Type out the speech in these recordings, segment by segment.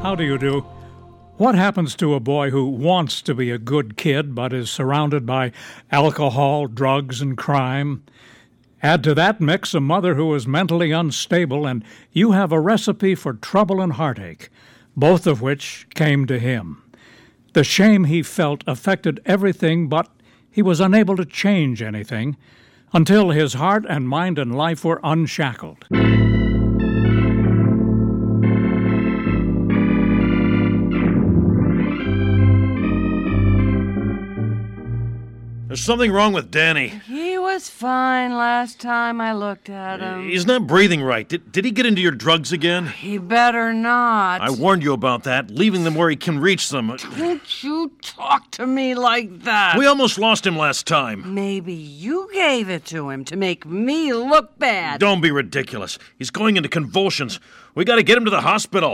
How do you do? What happens to a boy who wants to be a good kid but is surrounded by alcohol, drugs, and crime? Add to that mix a mother who is mentally unstable, and you have a recipe for trouble and heartache, both of which came to him. The shame he felt affected everything, but he was unable to change anything until his heart and mind and life were unshackled. There's something wrong with Danny. He was fine last time I looked at him. He's not breathing right. Did he get into your drugs again? He better not. I warned you about that, leaving them where he can reach them. Don't you talk to me like that. We almost lost him last time. Maybe you gave it to him to make me look bad. Don't be ridiculous. He's going into convulsions. We gotta get him to the hospital.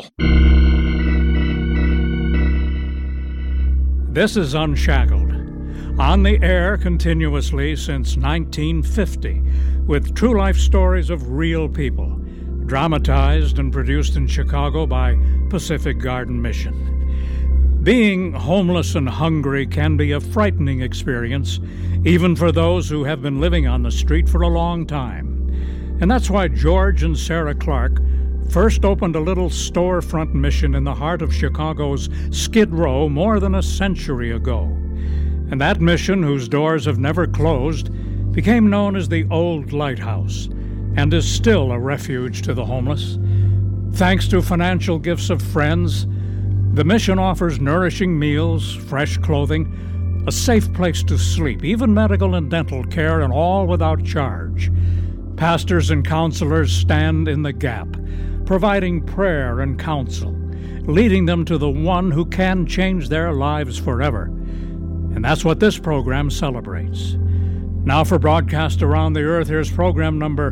This is Unshackled. On the air continuously since 1950, with true life stories of real people, dramatized and produced in Chicago by Pacific Garden Mission. Being homeless and hungry can be a frightening experience, even for those who have been living on the street for a long time. And that's why George and Sarah Clark first opened a little storefront mission in the heart of Chicago's Skid Row more than a century ago. And that mission, whose doors have never closed, became known as the Old Lighthouse and is still a refuge to the homeless. Thanks to financial gifts of friends, the mission offers nourishing meals, fresh clothing, a safe place to sleep, even medical and dental care, and all without charge. Pastors and counselors stand in the gap, providing prayer and counsel, leading them to the one who can change their lives forever. And that's what this program celebrates. Now for broadcast around the earth, here's program number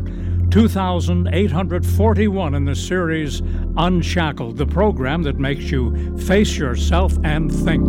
2841 in the series Unshackled, the program that makes you face yourself and think.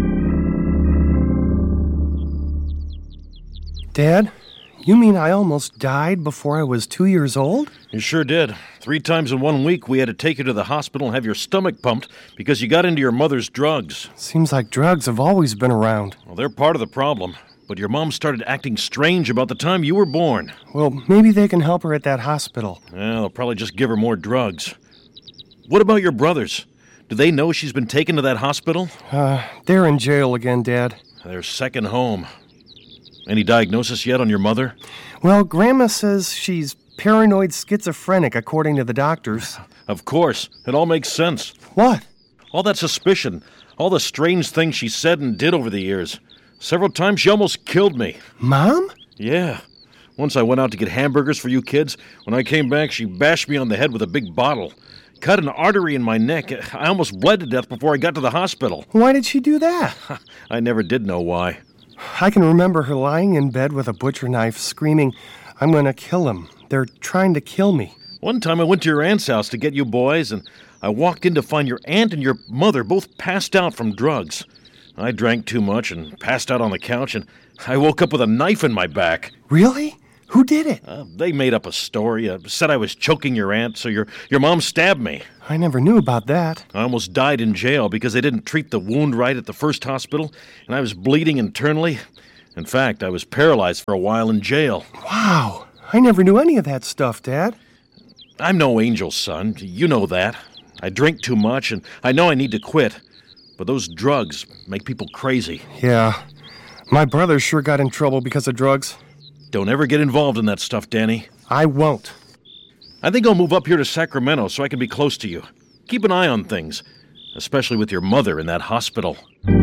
Dad, you mean I almost died before I was 2 years old? You sure did. 3 times in 1 week we had to take you to the hospital and have your stomach pumped because you got into your mother's drugs. Seems like drugs have always been around. Well, they're part of the problem. But your mom started acting strange about the time you were born. Well, maybe they can help her at that hospital. Yeah, they'll probably just give her more drugs. What about your brothers? Do they know she's been taken to that hospital? They're in jail again, Dad. Their second home. Any diagnosis yet on your mother? Well, Grandma says she's paranoid schizophrenic, according to the doctors. Of course. It all makes sense. What? All that suspicion, all the strange things she said and did over the years. Several times she almost killed me. Mom? Yeah. Once I went out to get hamburgers for you kids. When I came back, she bashed me on the head with a big bottle. Cut an artery in my neck. I almost bled to death before I got to the hospital. Why did she do that? I never did know why. I can remember her lying in bed with a butcher knife, screaming, "I'm going to kill him. They're trying to kill me." One time I went to your aunt's house to get you boys, and I walked in to find your aunt and your mother both passed out from drugs. I drank too much and passed out on the couch, and I woke up with a knife in my back. Really? Who did it? They made up a story. Said I was choking your aunt, so your mom stabbed me. I never knew about that. I almost died in jail because they didn't treat the wound right at the first hospital, and I was bleeding internally. In fact, I was paralyzed for a while in jail. Wow. I never knew any of that stuff, Dad. I'm no angel, son. You know that. I drink too much, and I know I need to quit. But those drugs make people crazy. Yeah. My brother sure got in trouble because of drugs. Don't ever get involved in that stuff, Danny. I won't. I think I'll move up here to Sacramento so I can be close to you. Keep an eye on things, especially with your mother in that hospital.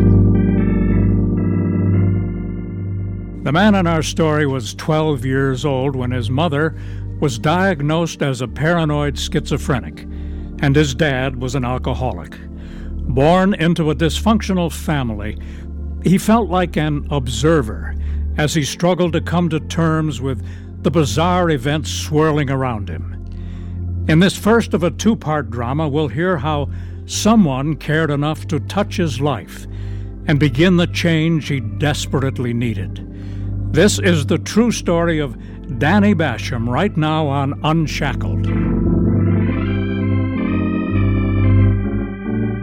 The man in our story was 12 years old when his mother was diagnosed as a paranoid schizophrenic, and his dad was an alcoholic. Born into a dysfunctional family, he felt like an observer as he struggled to come to terms with the bizarre events swirling around him. In this first of a 2-part drama, we'll hear how someone cared enough to touch his life and begin the change he desperately needed. This is the true story of Danny Basham right now on Unshackled.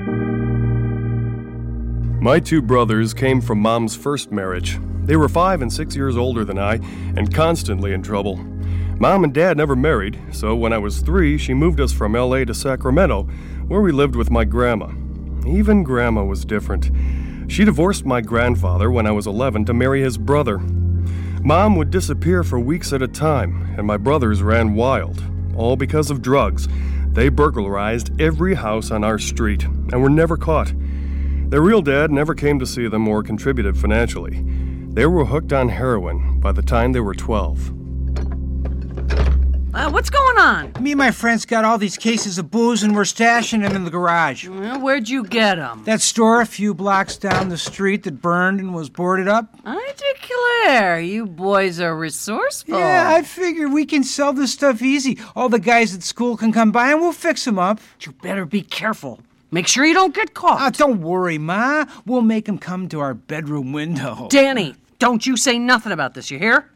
My two brothers came from Mom's first marriage. They were 5 and 6 years older than I, and constantly in trouble. Mom and Dad never married, so when I was 3, she moved us from LA to Sacramento, where we lived with my grandma. Even Grandma was different. She divorced my grandfather when I was 11 to marry his brother. Mom would disappear for weeks at a time, and my brothers ran wild, all because of drugs. They burglarized every house on our street, and were never caught. Their real dad never came to see them or contributed financially. They were hooked on heroin by the time they were 12. What's going on? Me and my friends got all these cases of booze and we're stashing them in the garage. Well, where'd you get them? That store a few blocks down the street that burned and was boarded up. I declare, you boys are resourceful. Yeah, I figured we can sell this stuff easy. All the guys at school can come by and we'll fix them up. You better be careful. Make sure you don't get caught. Don't worry, Ma. We'll make them come to our bedroom window. Danny, don't you say nothing about this, you hear?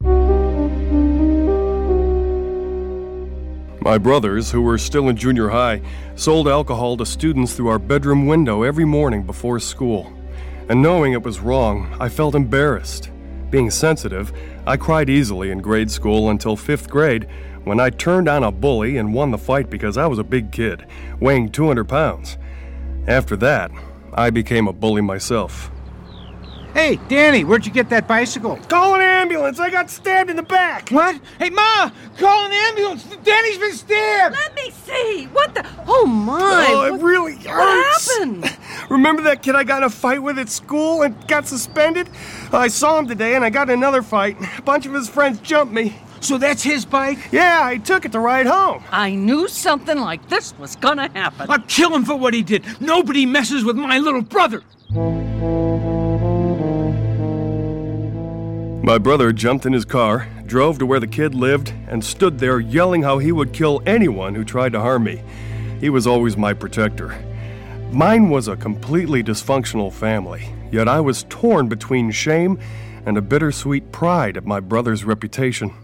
My brothers, who were still in junior high, sold alcohol to students through our bedroom window every morning before school. And knowing it was wrong, I felt embarrassed. Being sensitive, I cried easily in grade school until 5th grade, when I turned on a bully and won the fight because I was a big kid, weighing 200 pounds. After that, I became a bully myself. Hey, Danny, where'd you get that bicycle? Call an ambulance! I got stabbed in the back! What? Hey, Ma! Call an ambulance! Danny's been stabbed! Let me see. What the? Oh, my. Oh, it really hurts! What happened? Remember that kid I got in a fight with at school and got suspended? I saw him today and I got in another fight. A bunch of his friends jumped me. So that's his bike? Yeah, I took it to ride home. I knew something like this was gonna happen. I'll kill him for what he did. Nobody messes with my little brother. My brother jumped in his car, drove to where the kid lived, and stood there yelling how he would kill anyone who tried to harm me. He was always my protector. Mine was a completely dysfunctional family, yet I was torn between shame and a bittersweet pride at my brother's reputation.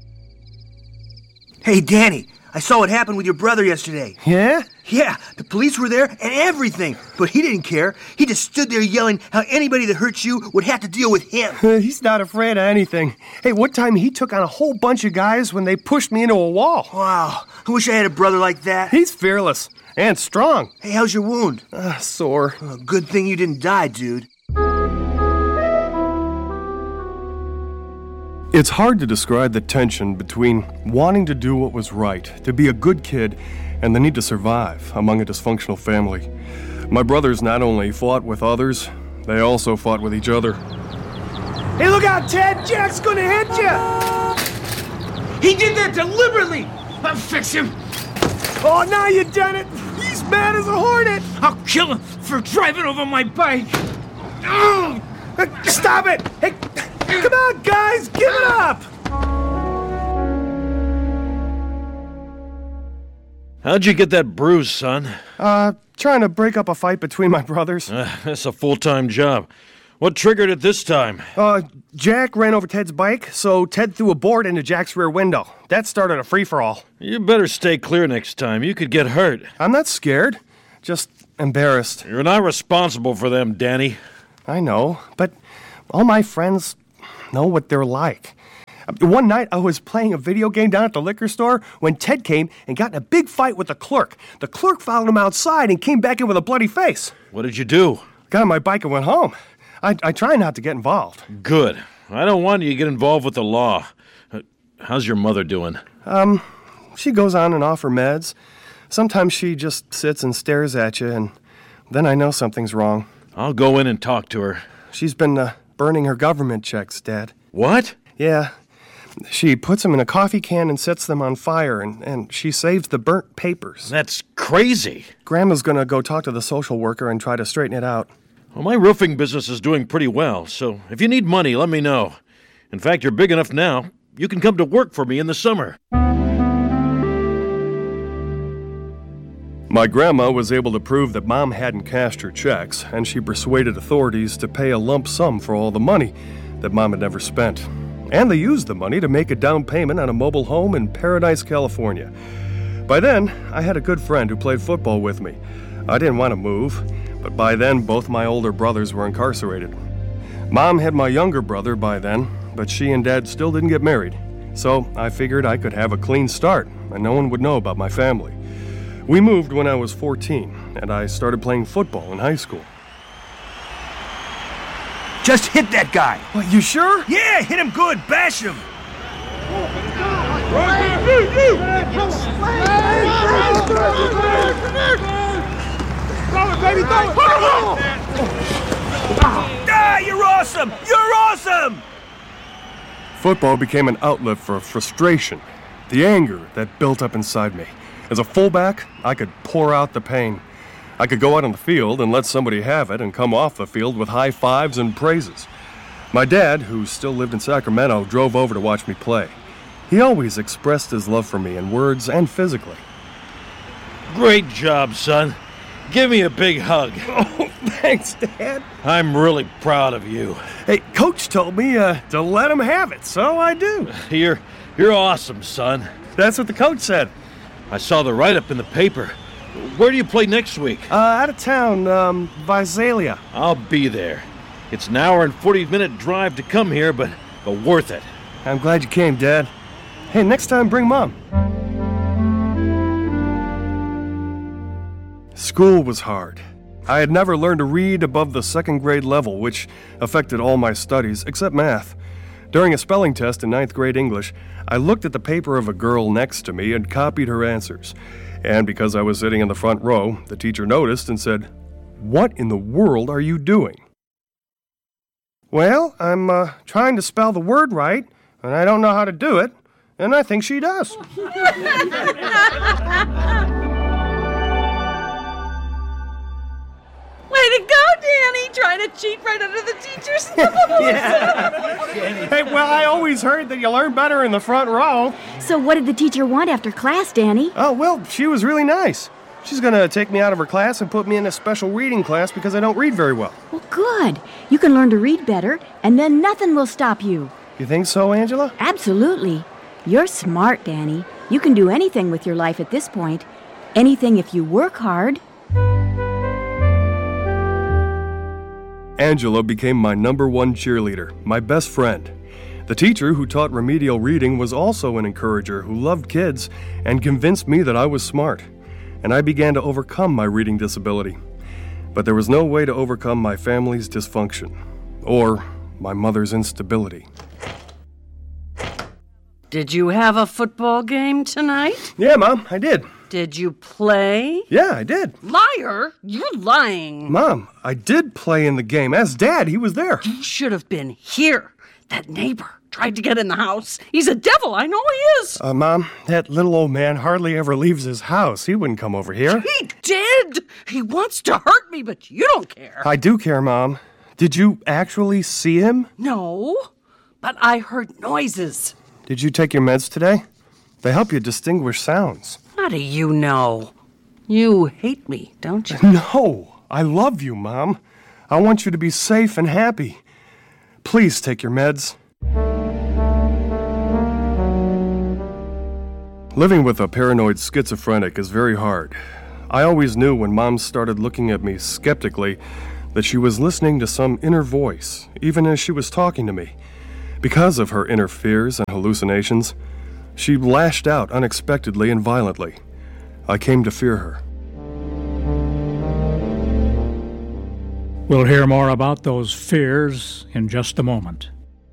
Hey, Danny, I saw what happened with your brother yesterday. Yeah? Yeah, the police were there and everything, but he didn't care. He just stood there yelling how anybody that hurts you would have to deal with him. He's not afraid of anything. Hey, one time he took on a whole bunch of guys when they pushed me into a wall. Wow, I wish I had a brother like that. He's fearless and strong. Hey, how's your wound? Sore. Oh, good thing you didn't die, dude. It's hard to describe the tension between wanting to do what was right, to be a good kid, and the need to survive among a dysfunctional family. My brothers not only fought with others, they also fought with each other. Hey, look out, Ted! Jack's gonna hit you! He did that deliberately! I'll fix him! Oh, now you done it! He's mad as a hornet! I'll kill him for driving over my bike! Stop it! Hey, come on, guys! Give it up! How'd you get that bruise, son? Trying to break up a fight between my brothers. That's a full-time job. What triggered it this time? Jack ran over Ted's bike, so Ted threw a board into Jack's rear window. That started a free-for-all. You better stay clear next time. You could get hurt. I'm not scared, just embarrassed. You're not responsible for them, Danny. I know, but all my friends know what they're like. One night, I was playing a video game down at the liquor store when Ted came and got in a big fight with the clerk. The clerk followed him outside and came back in with a bloody face. What did you do? Got on my bike and went home. I try not to get involved. Good. I don't want you to get involved with the law. How's your mother doing? She goes on and off her meds. Sometimes she just sits and stares at you, and then I know something's wrong. I'll go in and talk to her. She's been burning her government checks, Dad. What? Yeah. She puts them in a coffee can and sets them on fire, and she saves the burnt papers. That's crazy. Grandma's gonna go talk to the social worker and try to straighten it out. Well, my roofing business is doing pretty well, so if you need money, let me know. In fact, you're big enough now, you can come to work for me in the summer. My grandma was able to prove that Mom hadn't cashed her checks, and she persuaded authorities to pay a lump sum for all the money that Mom had never spent. And they used the money to make a down payment on a mobile home in Paradise, California. By then, I had a good friend who played football with me. I didn't want to move, but by then both my older brothers were incarcerated. Mom had my younger brother by then, but she and Dad still didn't get married. So I figured I could have a clean start, and no one would know about my family. We moved when I was 14, and I started playing football in high school. Just hit that guy. What, you sure? Yeah, hit him good. Bash him. Ah, you're awesome! You're awesome! Football became an outlet for frustration, the anger that built up inside me. As a fullback, I could pour out the pain. I could go out on the field and let somebody have it and come off the field with high fives and praises. My dad, who still lived in Sacramento, drove over to watch me play. He always expressed his love for me in words and physically. Great job, son. Give me a big hug. Oh, thanks, Dad. I'm really proud of you. Hey, Coach told me to let him have it, so I do. You're awesome, son. That's what the coach said. I saw the write-up in the paper. Where do you play next week? Out of town, Visalia. I'll be there. It's an hour and 40-minute drive to come here, but worth it. I'm glad you came, Dad. Hey, next time bring Mom. School was hard. I had never learned to read above the second grade level, which affected all my studies except math. During a spelling test in 9th grade English, I looked at the paper of a girl next to me and copied her answers. And because I was sitting in the front row, the teacher noticed and said, "What in the world are you doing?" "Well, I'm trying to spell the word right, and I don't know how to do it, and I think she does." Way to go, Danny! Trying to cheat right under the teacher's nose. Hey, well, I always heard that you learn better in the front row. So what did the teacher want after class, Danny? Oh, well, she was really nice. She's gonna take me out of her class and put me in a special reading class because I don't read very well. Well, good. You can learn to read better, and then nothing will stop you. You think so, Angela? Absolutely. You're smart, Danny. You can do anything with your life at this point. Anything if you work hard. Angela became my #1 cheerleader, my best friend. The teacher who taught remedial reading was also an encourager who loved kids and convinced me that I was smart. And I began to overcome my reading disability. But there was no way to overcome my family's dysfunction or my mother's instability. Did you have a football game tonight? Yeah, Mom, I did. Did you play? Yeah, I did. Liar! You're lying. Mom, I did play in the game. As Dad, he was there. You should have been here. That neighbor tried to get in the house. He's a devil, I know he is. Mom, that little old man hardly ever leaves his house. He wouldn't come over here. He did! He wants to hurt me, but you don't care. I do care, Mom. Did you actually see him? No, but I heard noises. Did you take your meds today? They help you distinguish sounds. How do you know? You hate me, don't you? No, I love you, Mom. I want you to be safe and happy. Please take your meds. Living with a paranoid schizophrenic is very hard. I always knew when Mom started looking at me skeptically that she was listening to some inner voice, even as she was talking to me. Because of her inner fears and hallucinations, she lashed out unexpectedly and violently. I came to fear her. We'll hear more about those fears in just a moment.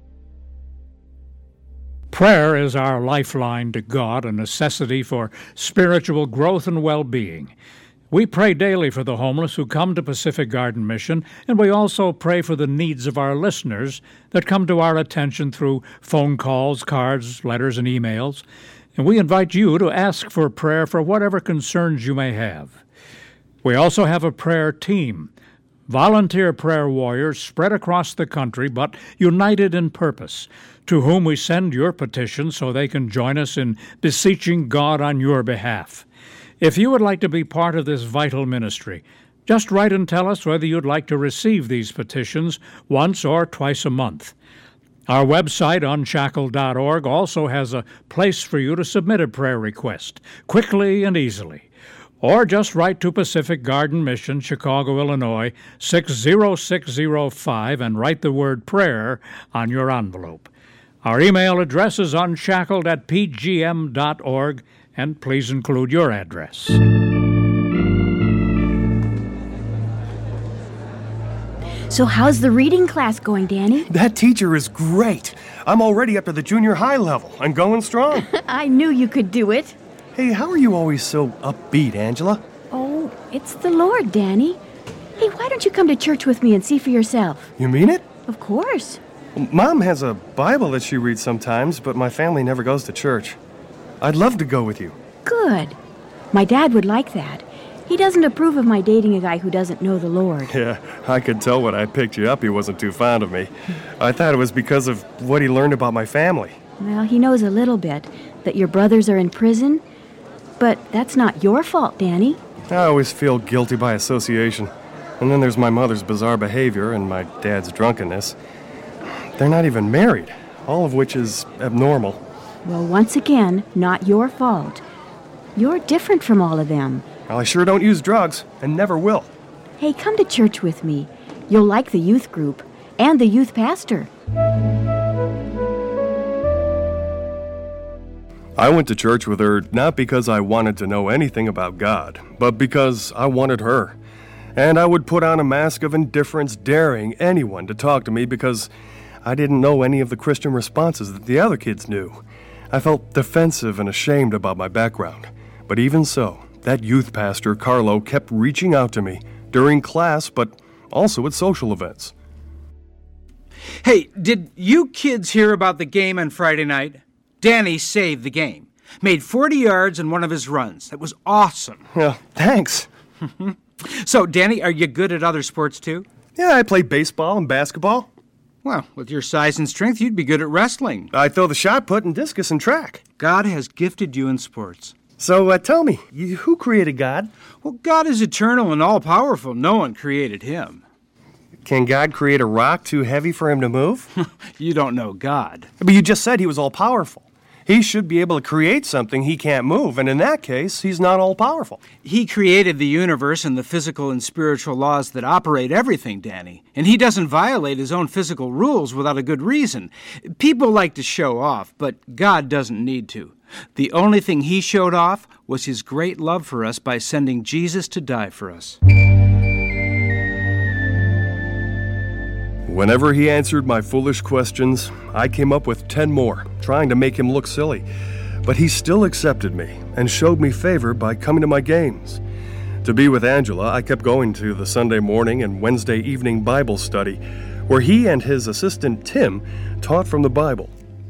Prayer is our lifeline to God, a necessity for spiritual growth and well-being. We pray daily for the homeless who come to Pacific Garden Mission, and we also pray for the needs of our listeners that come to our attention through phone calls, cards, letters, and emails. And we invite you to ask for prayer for whatever concerns you may have. We also have a prayer team, volunteer prayer warriors spread across the country but united in purpose, to whom we send your petitions so they can join us in beseeching God on your behalf. If you would like to be part of this vital ministry, just write and tell us whether you'd like to receive these petitions once or twice a month. Our website, unshackled.org, also has a place for you to submit a prayer request, quickly and easily. Or just write to Pacific Garden Mission, Chicago, Illinois, 60605, and write the word prayer on your envelope. Our email address is unshackled@pgm.org, and please include your address. So how's the reading class going, Danny? That teacher is great. I'm already up to the junior high level and going strong. I knew you could do it. Hey, how are you always so upbeat, Angela? Oh, it's the Lord, Danny. Hey, why don't you come to church with me and see for yourself? You mean it? Of course. Mom has a Bible that she reads sometimes, but my family never goes to church. I'd love to go with you. Good. My dad would like that. He doesn't approve of my dating a guy who doesn't know the Lord. Yeah, I could tell when I picked you up he wasn't too fond of me. I thought it was because of what he learned about my family. Well, he knows a little bit, that your brothers are in prison. But that's not your fault, Danny. I always feel guilty by association. And then there's my mother's bizarre behavior and my dad's drunkenness. They're not even married, all of which is abnormal. Well, once again, not your fault. You're different from all of them. Well, I sure don't use drugs, and never will. Hey, come to church with me. You'll like the youth group and the youth pastor. I went to church with her not because I wanted to know anything about God, but because I wanted her. And I would put on a mask of indifference, daring anyone to talk to me because I didn't know any of the Christian responses that the other kids knew. I felt defensive and ashamed about my background. But even so, that youth pastor, Carlo, kept reaching out to me during class, but also at social events. Hey, did you kids hear about the game on Friday night? Danny saved the game. Made 40 yards in one of his runs. That was awesome. Yeah, thanks. So, Danny, are you good at other sports too? Yeah, I play baseball and basketball. Well, with your size and strength, you'd be good at wrestling. I throw the shot put and discus and track. God has gifted you in sports. So tell me, who created God? Well, God is eternal and all-powerful. No one created him. Can God create a rock too heavy for him to move? You don't know God. But you just said he was all-powerful. He should be able to create something he can't move, and in that case, he's not all-powerful. He created the universe and the physical and spiritual laws that operate everything, Danny. And he doesn't violate his own physical rules without a good reason. People like to show off, but God doesn't need to. The only thing he showed off was his great love for us by sending Jesus to die for us. Whenever he answered my foolish questions, I came up with 10 more, trying to make him look silly. But he still accepted me and showed me favor by coming to my games. To be with Angela, I kept going to the Sunday morning and Wednesday evening Bible study, where he and his assistant Tim taught from the Bible.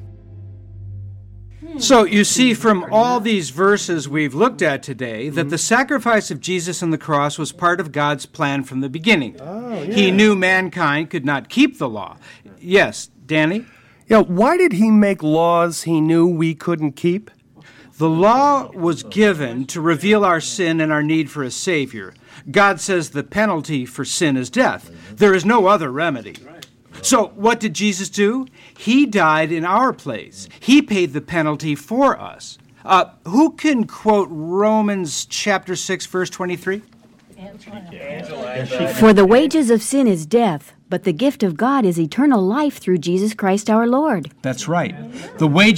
So you see from all these verses we've looked at today that the sacrifice of Jesus on the cross was part of God's plan from the beginning. He knew mankind could not keep the law. Yes, Danny? Yeah, why did he make laws he knew we couldn't keep? The law was given to reveal our sin and our need for a Savior. God says the penalty for sin is death. There is no other remedy. So what did Jesus do? He died in our place. He paid the penalty for us. Who can quote Romans chapter 6, verse 23? For the wages of sin is death, but the gift of God is eternal life through Jesus Christ our Lord. That's right. The wages